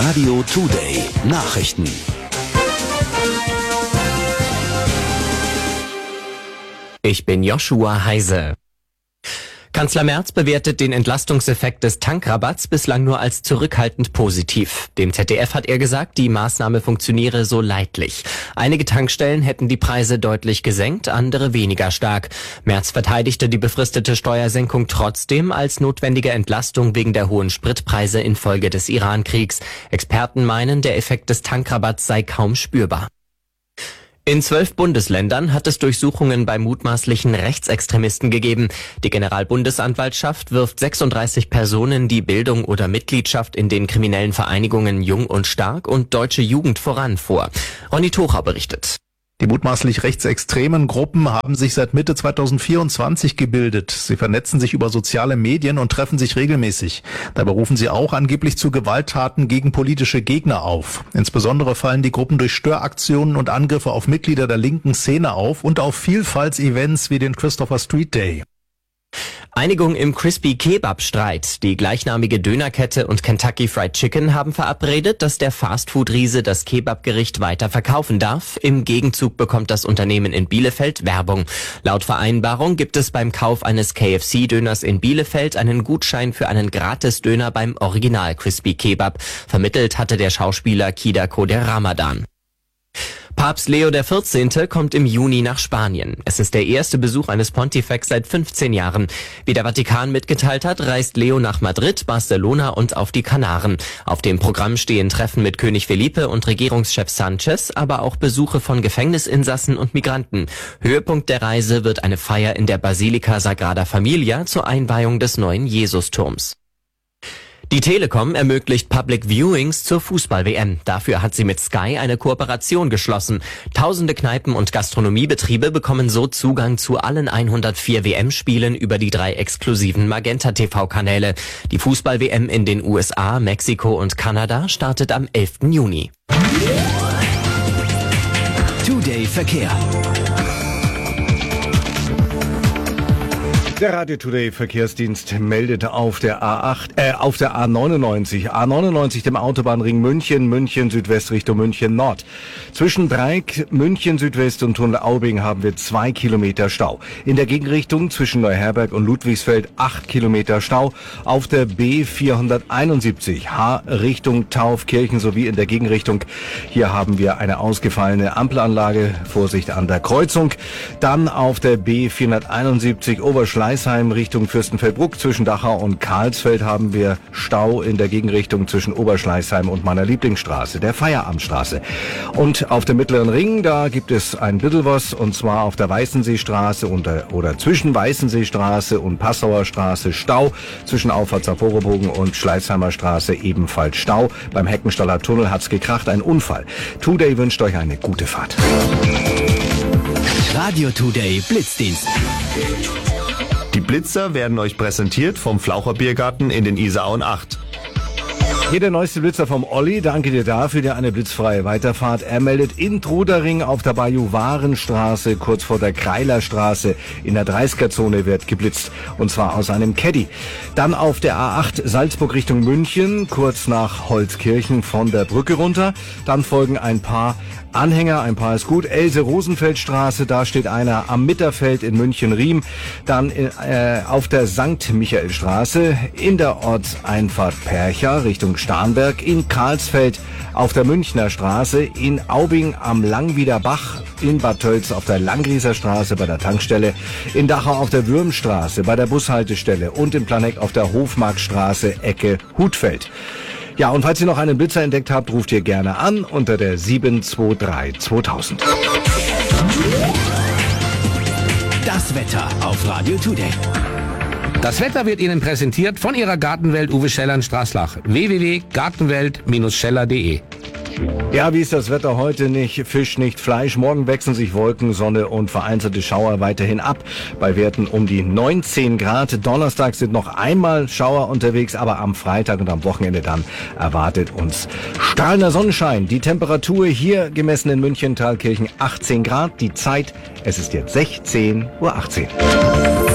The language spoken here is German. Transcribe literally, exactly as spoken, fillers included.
Radio Today Nachrichten. Ich bin Joshua Heise. Kanzler Merz bewertet den Entlastungseffekt des Tankrabatts bislang nur als zurückhaltend positiv. Dem Z D F hat er gesagt, die Maßnahme funktioniere so leidlich. Einige Tankstellen hätten die Preise deutlich gesenkt, andere weniger stark. Merz verteidigte die befristete Steuersenkung trotzdem als notwendige Entlastung wegen der hohen Spritpreise infolge des Iran-Kriegs. Experten meinen, der Effekt des Tankrabatts sei kaum spürbar. In zwölf Bundesländern hat es Durchsuchungen bei mutmaßlichen Rechtsextremisten gegeben. Die Generalbundesanwaltschaft wirft sechsunddreißig Personen die Bildung oder Mitgliedschaft in den kriminellen Vereinigungen Jung und Stark und Deutsche Jugend voran vor. Ronny Tocher berichtet. Die mutmaßlich rechtsextremen Gruppen haben sich seit Mitte zweitausendvierundzwanzig gebildet. Sie vernetzen sich über soziale Medien und treffen sich regelmäßig. Dabei rufen sie auch angeblich zu Gewalttaten gegen politische Gegner auf. Insbesondere fallen die Gruppen durch Störaktionen und Angriffe auf Mitglieder der linken Szene auf und auf Vielfaltsevents wie den Christopher Street Day. Einigung im Crispy-Kebab-Streit. Die gleichnamige Dönerkette und Kentucky Fried Chicken haben verabredet, dass der Fastfood-Riese das Kebabgericht weiter verkaufen darf. Im Gegenzug bekommt das Unternehmen in Bielefeld Werbung. Laut Vereinbarung gibt es beim Kauf eines K F C-Döners in Bielefeld einen Gutschein für einen Gratis-Döner beim Original Crispy Kebab. Vermittelt hatte der Schauspieler Kida Koder Ramadan. Papst Leo der vierzehnte kommt im Juni nach Spanien. Es ist der erste Besuch eines Pontifex seit fünfzehn Jahren. Wie der Vatikan mitgeteilt hat, reist Leo nach Madrid, Barcelona und auf die Kanaren. Auf dem Programm stehen Treffen mit König Felipe und Regierungschef Sanchez, aber auch Besuche von Gefängnisinsassen und Migranten. Höhepunkt der Reise wird eine Feier in der Basilika Sagrada Familia zur Einweihung des neuen Jesusturms. Die Telekom ermöglicht Public Viewings zur Fußball-W M. Dafür hat sie mit Sky eine Kooperation geschlossen. Tausende Kneipen und Gastronomiebetriebe bekommen so Zugang zu allen hundertvier W M-Spielen über die drei exklusiven Magenta-T V-Kanäle. Die Fußball-W M in den U S A, Mexiko und Kanada startet am elften Juni. Today Verkehr. Der Radio Today Verkehrsdienst meldet auf der A acht, äh, auf der A neunundneunzig, A neunundneunzig dem Autobahnring München, München Südwest Richtung München Nord. Zwischen Dreieck, München Südwest und Tunnel Aubing haben wir zwei Kilometer Stau. In der Gegenrichtung zwischen Neuherberg und Ludwigsfeld acht Kilometer Stau. Auf der B vierhunderteinundsiebzig H Richtung Taufkirchen sowie in der Gegenrichtung. Hier haben wir eine ausgefallene Ampelanlage. Vorsicht an der Kreuzung. Dann auf der B vierhunderteinundsiebzig Oberschleißheim Richtung Fürstenfeldbruck. Zwischen Dachau und Karlsfeld haben wir Stau in der Gegenrichtung zwischen Oberschleißheim und meiner Lieblingsstraße, der Feierabendstraße. Und auf dem Mittleren Ring, da gibt es ein bisschen was, und zwar auf der Weißenseestraße unter, oder zwischen Weißenseestraße und Passauer Straße Stau. Zwischen Auffahrt Zaporobogen und Schleißheimer Straße ebenfalls Stau. Beim Heckenstaller Tunnel hat's gekracht, ein Unfall. Today wünscht euch eine gute Fahrt. Radio Today Blitzdienst. Die Blitzer werden euch präsentiert vom Flaucher Biergarten in den Isarauen acht. Hier der neueste Blitzer vom Olli. Danke dir dafür, dir eine blitzfreie Weiterfahrt. Er meldet in Trudering auf der Bajuwarenstraße, kurz vor der Kreilerstraße, in der dreißiger-Zone wird geblitzt. Und zwar aus einem Caddy. Dann auf der A acht Salzburg Richtung München, kurz nach Holzkirchen von der Brücke runter. Dann folgen ein paar Anhänger, ein paar ist gut. Else-Rosenfeld-Straße, da steht einer am Mitterfeld in München-Riem. Dann äh, auf der Sankt Michael-Straße, in der Ortseinfahrt Percha Richtung Starnberg, in Karlsfeld auf der Münchner Straße, in Aubing am Langwieder Bach, in Bad Tölz auf der Langrieser Straße bei der Tankstelle, in Dachau auf der Würmstraße bei der Bushaltestelle und in Planegg auf der Hofmarktstraße Ecke Hutfeld. Ja, und falls ihr noch einen Blitzer entdeckt habt, ruft ihr gerne an unter der sieben zwei drei zweitausend. Das Wetter auf Radio Today. Das Wetter wird Ihnen präsentiert von Ihrer Gartenwelt Uwe Scheller in Straßlach. w w w punkt gartenwelt Bindestrich scheller punkt de. Ja, wie ist das Wetter heute? Nicht Fisch, nicht Fleisch. Morgen wechseln sich Wolken, Sonne und vereinzelte Schauer weiterhin ab. Bei Werten um die neunzehn Grad. Donnerstag sind noch einmal Schauer unterwegs, aber am Freitag und am Wochenende dann erwartet uns strahlender Sonnenschein. Die Temperatur hier gemessen in München, Thalkirchen achtzehn Grad. Die Zeit, es ist jetzt sechzehn Uhr achtzehn.